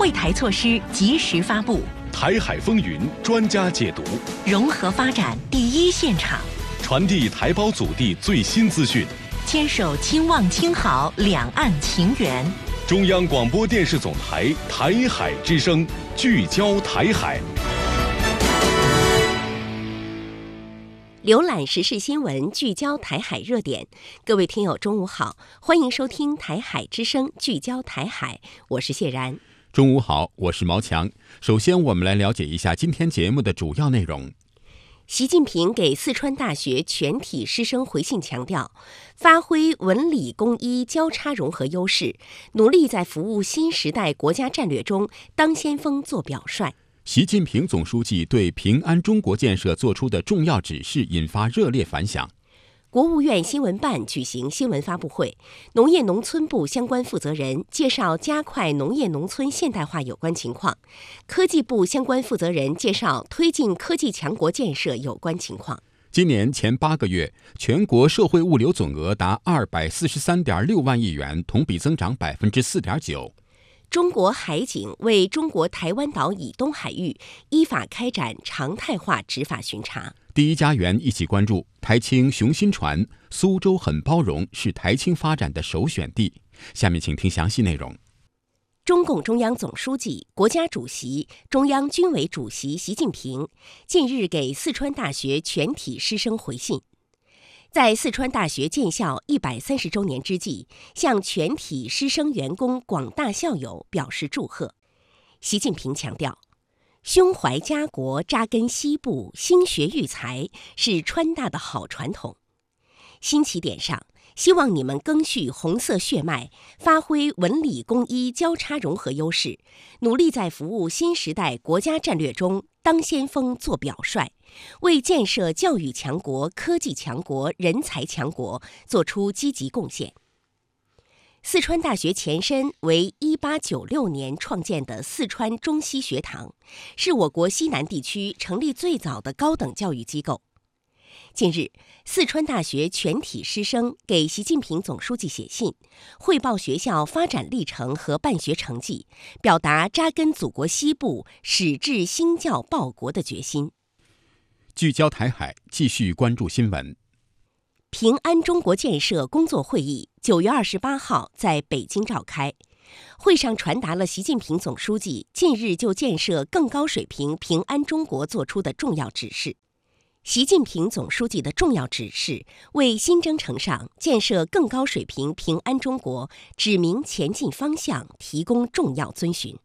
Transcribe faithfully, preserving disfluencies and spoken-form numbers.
惠台措施及时发布， 台海风云专家解读， 融合发展第一现场， 传递台胞祖地最新资讯， 牵手亲望亲好两岸情缘。 中央广播电视总台台海之声，聚焦台海。 浏览时事新闻，聚焦台海热点。各位听友中午好，欢迎收听台海之声，聚焦台海，我是谢然。 中午好，我是毛强。首先我们来了解一下今天节目的主要内容。 习近平给四川大学全体师生回信强调，发挥文理工医交叉融合优势，努力在服务新时代国家战略中当先锋做表率。 习近平总书记对平安中国建设作出的重要指示引发热烈反响。 国务院新闻办举行新闻发布会，农业农村部相关负责人介绍加快农业农村现代化有关情况，科技部相关负责人介绍推进科技强国建设有关情况。 今年前八个月，全国社会物流总额达二百四十三点六万亿元，同比增长百分之四点九。 中国海警为中国台湾岛以东海域依法开展常态化执法巡查。 第一家园一起关注台青雄心船，苏州很包容是台青发展的首选地。下面请听详细内容。 中共中央总书记、国家主席、中央军委主席习近平近日给四川大学全体师生回信，在四川大学建校一百三十周年之际，向全体师生员工广大校友表示祝贺。习近平强调，胸怀家国、扎根西部、兴学育才是川大的好传统。新起点上，希望你们赓续红色血脉，发挥文理工医交叉融合优势，努力在服务新时代国家战略中当先锋做表率，为建设教育强国、科技强国、人才强国做出积极贡献。四川大学前身为一八九六年创建的四川中西学堂，是我国西南地区成立最早的高等教育机构。近日，四川大学全体师生给习近平总书记写信，汇报学校发展历程和办学成绩，表达扎根祖国西部、矢志兴教报国的决心。 聚焦台海，继续关注新闻。 平安中国建设工作会议九月二十八号在北京召开，会上传达了习近平总书记近日就建设更高水平平安中国作出的重要指示。习近平总书记的重要指示为新征程上建设更高水平平安中国指明前进方向提供重要遵循。